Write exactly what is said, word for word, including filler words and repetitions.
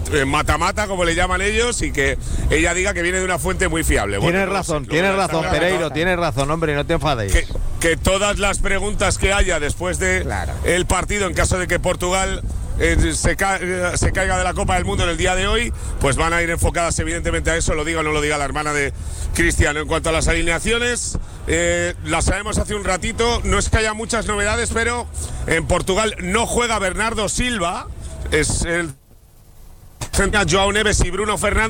mata-mata, como le llaman ellos, y que ella diga que viene de una fuente muy fiable. Tienes bueno, razón, no, tienes no, razón, no, Pereiro, no, tienes razón, hombre, no te enfadéis. Que, que todas las preguntas que haya después de Claro. el partido, en caso de que Portugal eh, se, ca eh, se caiga de la Copa del Mundo en el día de hoy, pues van a ir enfocadas evidentemente a eso, lo diga o no lo diga la hermana de Cristiano. En cuanto a las alineaciones, eh, las sabemos hace un ratito, no es que haya muchas novedades, pero en Portugal no juega Bernardo Silva, es el frente a Joao Neves y Bruno Fernández.